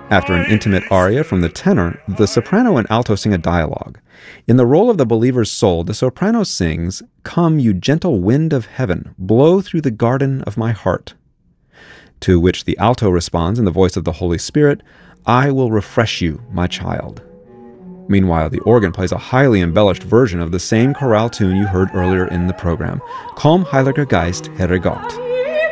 After an intimate aria from the tenor, the soprano and alto sing a dialogue. In the role of the believer's soul, the soprano sings, "Come, you gentle wind of heaven, blow through the garden of my heart." To which the alto responds in the voice of the Holy Spirit, "I will refresh you, my child." Meanwhile, the organ plays a highly embellished version of the same chorale tune you heard earlier in the program, Komm, Heiliger Geist, Herre Gott.